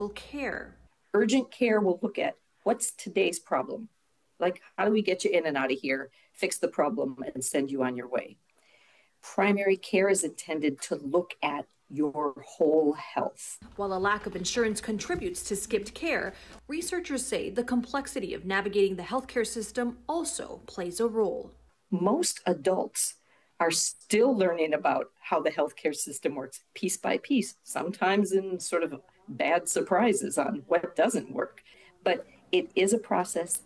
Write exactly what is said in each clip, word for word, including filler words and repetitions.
care. Urgent care will look at what's today's problem. Like, how do we get you in and out of here, fix the problem, and send you on your way? Primary care is intended to look at your whole health. While a lack of insurance contributes to skipped care, researchers say the complexity of navigating the healthcare system also plays a role. Most adults are still learning about how the healthcare system works piece by piece, sometimes in sort of bad surprises on what doesn't work. But it is a process.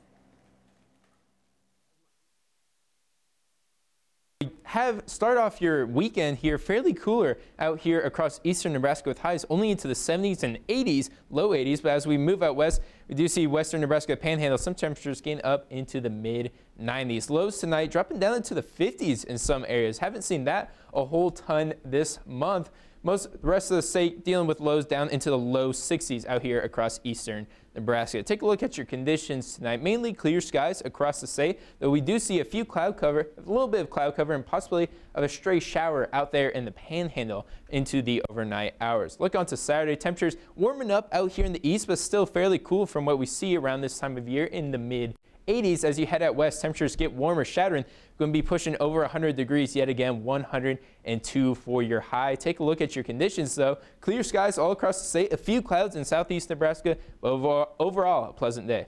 Have start off your weekend here fairly cooler out here across eastern Nebraska with highs only into the seventies and eighties, low eighties. But as we move out west, we do see western Nebraska Panhandle, some temperatures gain up into the mid nineties. Lows tonight dropping down into the fifties in some areas. Haven't seen that a whole ton this month. Most the rest of the state dealing with lows down into the low sixties out here across eastern Nebraska. Take a look at your conditions tonight. Mainly clear skies across the state, though we do see a few cloud cover, a little bit of cloud cover, and possibly of a stray shower out there in the Panhandle into the overnight hours. Look on to Saturday. Temperatures warming up out here in the east, but still fairly cool from what we see around this time of year in the mid eighties. As you head out west, temperatures get warmer, shattering. Going to be pushing over one hundred degrees yet again, one hundred two for your high. Take a look at your conditions, though. Clear skies all across the state, a few clouds in southeast Nebraska, but overall a pleasant day.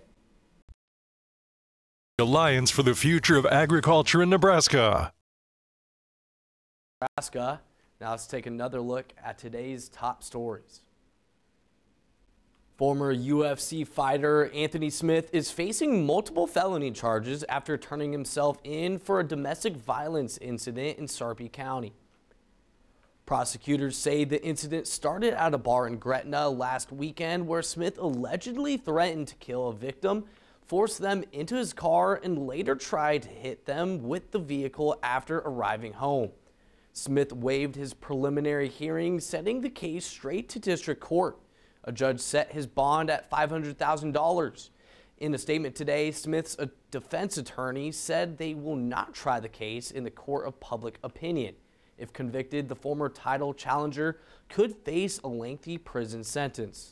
Alliance for the Future of Agriculture in Nebraska. Nebraska. Now let's take another look at today's top stories. Former U F C fighter Anthony Smith is facing multiple felony charges after turning himself in for a domestic violence incident in Sarpy County. Prosecutors say the incident started at a bar in Gretna last weekend where Smith allegedly threatened to kill a victim, forced them into his car, and later tried to hit them with the vehicle after arriving home. Smith waived his preliminary hearing, sending the case straight to district court. A judge set his bond at five hundred thousand dollars. In a statement today, Smith's defense attorney said they will not try the case in the court of public opinion. If convicted, the former title challenger could face a lengthy prison sentence.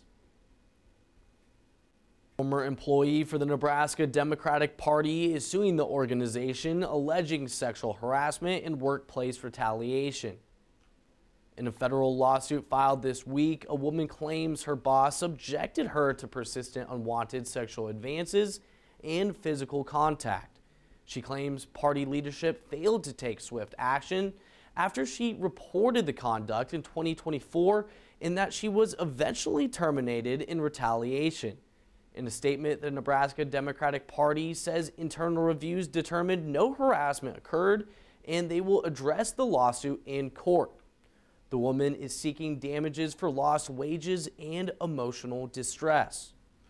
Former employee for the Nebraska Democratic Party is suing the organization, alleging sexual harassment and workplace retaliation. In a federal lawsuit filed this week, a woman claims her boss subjected her to persistent unwanted sexual advances and physical contact. She claims party leadership failed to take swift action after she reported the conduct in twenty twenty-four, and that she was eventually terminated in retaliation. In a statement, the Nebraska Democratic Party says internal reviews determined no harassment occurred and they will address the lawsuit in court. The woman is seeking damages for lost wages and emotional distress.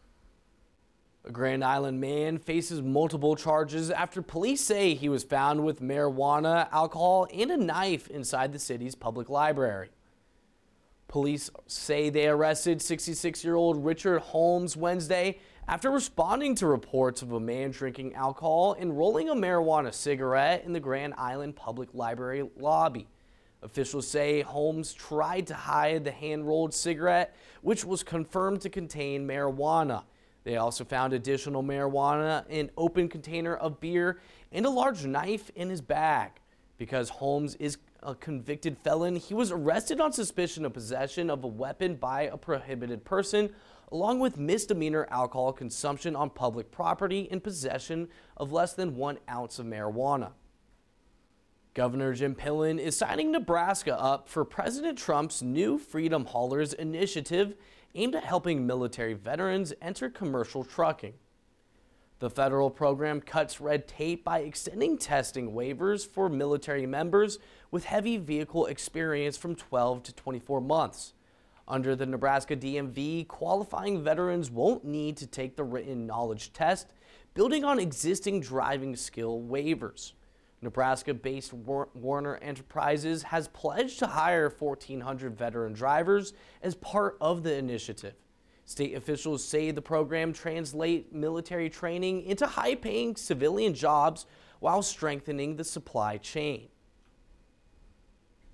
A Grand Island man faces multiple charges after police say he was found with marijuana, alcohol, and a knife inside the city's public library. Police say they arrested sixty-six-year-old Richard Holmes Wednesday after responding to reports of a man drinking alcohol and rolling a marijuana cigarette in the Grand Island Public Library lobby. Officials say Holmes tried to hide the hand-rolled cigarette, which was confirmed to contain marijuana. They also found additional marijuana, an open container of beer, and a large knife in his bag. Because Holmes is a convicted felon, he was arrested on suspicion of possession of a weapon by a prohibited person, along with misdemeanor alcohol consumption on public property and possession of less than one ounce of marijuana. Governor Jim Pillen is signing Nebraska up for President Trump's new Freedom Haulers initiative aimed at helping military veterans enter commercial trucking. The federal program cuts red tape by extending testing waivers for military members with heavy vehicle experience from twelve to twenty-four months. Under the Nebraska D M V, qualifying veterans won't need to take the written knowledge test, building on existing driving skill waivers. Nebraska-based War- Warner Enterprises has pledged to hire fourteen hundred veteran drivers as part of the initiative. State officials say the program translates military training into high-paying civilian jobs while strengthening the supply chain.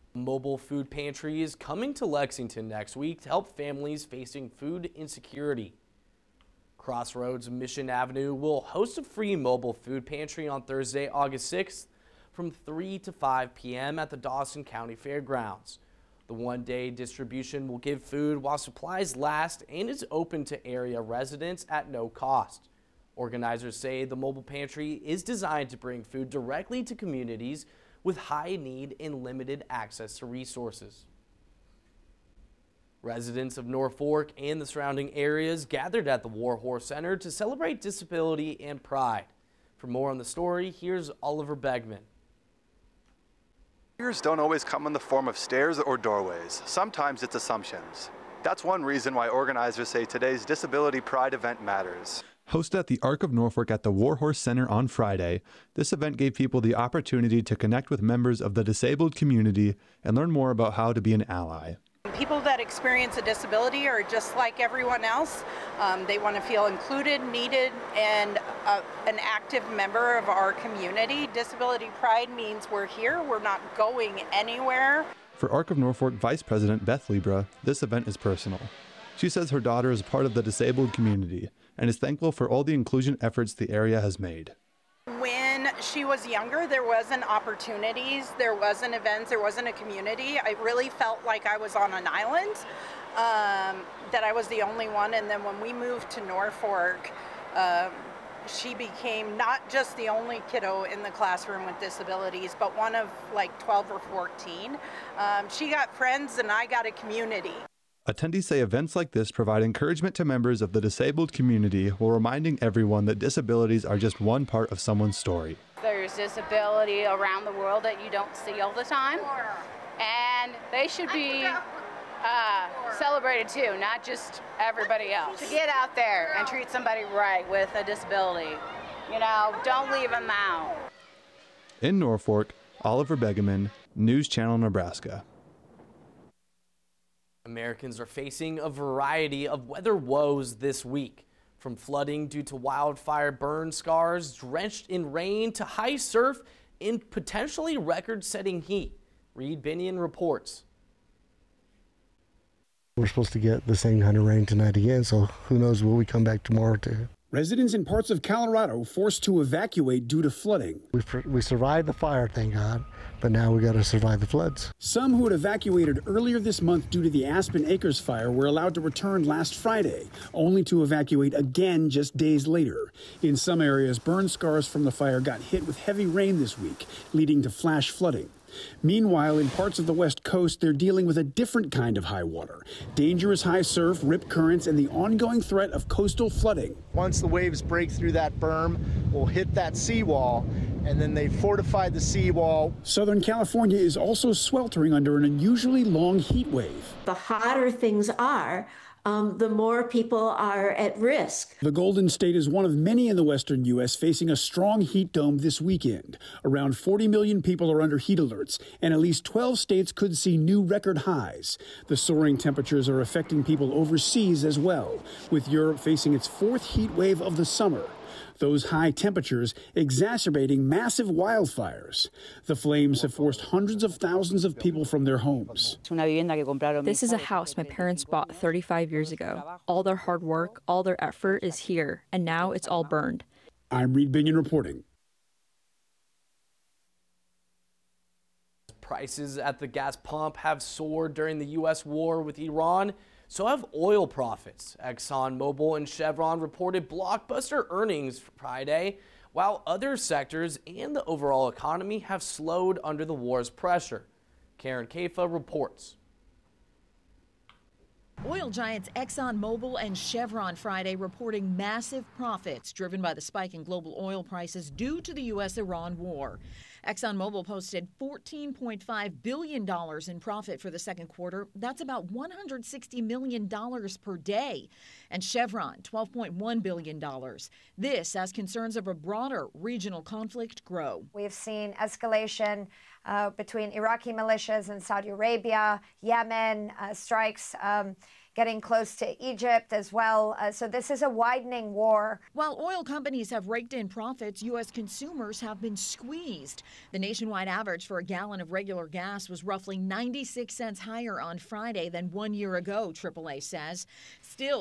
Mobile food pantry is coming to Lexington next week to help families facing food insecurity. Crossroads Mission Avenue will host a free mobile food pantry on Thursday, August sixth from three to five p m at the Dawson County Fairgrounds. The one-day distribution will give food while supplies last and is open to area residents at no cost. Organizers say the mobile pantry is designed to bring food directly to communities with high need and limited access to resources. Residents of Norfolk and the surrounding areas gathered at the Warhorse Center to celebrate disability and pride. For more on the story, here's Oliver Begman. Barriers don't always come in the form of stairs or doorways. Sometimes it's assumptions. That's one reason why organizers say today's Disability Pride event matters. Hosted at the Arc of Norfolk at the Warhorse Center on Friday, this event gave people the opportunity to connect with members of the disabled community and learn more about how to be an ally. People that experience a disability are just like everyone else. Um, they want to feel included, needed, and uh, an active member of our community. Disability Pride means we're here, we're not going anywhere. For Arc of Norfolk Vice President Beth Libra, this event is personal. She says her daughter is part of the disabled community and is thankful for all the inclusion efforts the area has made. When she was younger, there wasn't opportunities, there wasn't events, there wasn't a community. I really felt like I was on an island, um, that I was the only one. And then when we moved to Norfolk, um, she became not just the only kiddo in the classroom with disabilities, but one of like twelve or fourteen. Um, she got friends and I got a community. Attendees say events like this provide encouragement to members of the disabled community while reminding everyone that disabilities are just one part of someone's story. There's disability around the world that you don't see all the time, and they should be uh, celebrated too, not just everybody else. To get out there and treat somebody right with a disability, you know, don't leave them out. In Norfolk, Oliver Begeman, News Channel, Nebraska. Americans are facing a variety of weather woes this week, from flooding due to wildfire burn scars, drenched in rain, to high surf and potentially record-setting heat. Reed Binion reports. We're supposed to get the same kind of rain tonight again, so who knows, will we come back tomorrow to? Residents in parts of Colorado forced to evacuate due to flooding. We, we survived the fire, thank God, but now we got to survive the floods. Some who had evacuated earlier this month due to the Aspen Acres fire were allowed to return last Friday, only to evacuate again just days later. In some areas, burn scars from the fire got hit with heavy rain this week, leading to flash flooding. Meanwhile, in parts of the West Coast, they're dealing with a different kind of high water. Dangerous high surf, rip currents, and the ongoing threat of coastal flooding. Once the waves break through that berm, we'll hit that seawall, and then they fortified the seawall. Southern California is also sweltering under an unusually long heat wave. The hotter things are, Um, the more people are at risk. The Golden State is one of many in the western U S facing a strong heat dome this weekend. Around forty million people are under heat alerts, and at least twelve states could see new record highs. The soaring temperatures are affecting people overseas as well, with Europe facing its fourth heat wave of the summer. Those high temperatures exacerbating massive wildfires. The flames have forced hundreds of thousands of people from their homes. This is a house my parents bought thirty-five years ago. All their hard work, all their effort is here, and now it's all burned. I'm Reed Binion reporting. Prices at the gas pump have soared during the U S war with Iran. So have oil profits. ExxonMobil and Chevron reported blockbuster earnings Friday, while other sectors and the overall economy have slowed under the war's pressure. Karen Kafa reports. Oil giants ExxonMobil and Chevron Friday reporting massive profits driven by the spike in global oil prices due to the U S Iran war. ExxonMobil posted fourteen point five billion dollars in profit for the second quarter. That's about one hundred sixty million dollars per day. And Chevron, twelve point one billion dollars. This as concerns of a broader regional conflict grow. We've seen escalation uh, between Iraqi militias and Saudi Arabia, Yemen, uh, strikes um, getting close to Egypt as well. Uh, so this is a widening war. While oil companies have raked in profits, U S consumers have been squeezed. The nationwide average for a gallon of regular gas was roughly ninety-six cents higher on Friday than one year ago, triple A says. Still,